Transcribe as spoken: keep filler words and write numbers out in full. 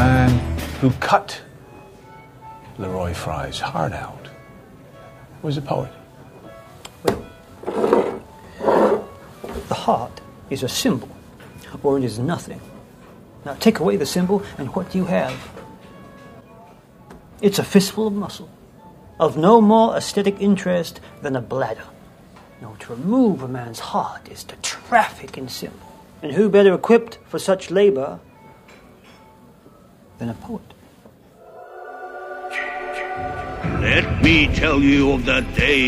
man who cut Leroy Fry's heart out was a poet. The heart is a symbol, or it is nothing. Now take away the symbol, and what do you have? It's a fistful of muscle, of no more aesthetic interest than a bladder. Now, to remove a man's heart is to traffic in symbol. And who better equipped for such labor than a poet? Let me tell you of the day